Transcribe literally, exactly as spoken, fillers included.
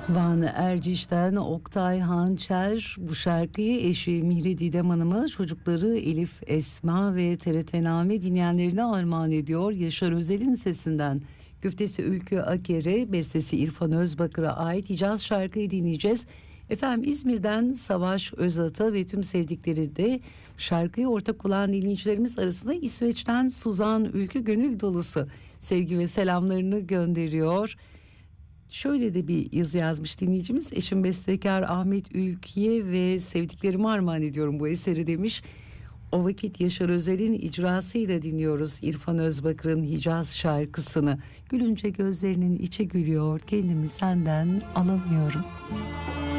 Van Erciş'ten Oktay Hançer bu şarkıyı eşi Mihri Didem Hanım'a, çocukları Elif, Esma ve T R T Name dinleyenlerine armağan ediyor. Yaşar Özel'in sesinden güftesi Ülkü Aker'e, bestesi İrfan Özbakır'a ait Hicaz şarkıyı dinleyeceğiz. Efendim, İzmir'den Savaş Özat'a ve tüm sevdikleri de şarkıyı ortak olan dinleyicilerimiz arasında İsveç'ten Suzan Ülkü gönül dolusu sevgi ve selamlarını gönderiyor. Şöyle de bir yazı yazmış dinleyicimiz: eşim bestekar Ahmet Ülkiye ve sevdiklerime armağan ediyorum bu eseri demiş. O vakit Yaşar Özel'in icrasıyla dinliyoruz İrfan Özbakır'ın Hicaz şarkısını. Gülünce gözlerinin içi gülüyor, kendimi senden alamıyorum.